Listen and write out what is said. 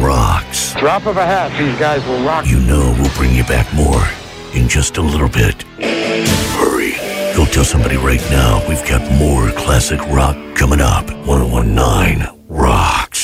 rocks. Drop of a hat, these guys will rock. You know we'll bring you back more in just a little bit. Hurry. Go tell somebody right now we've got more classic rock coming up. 1019 Rock.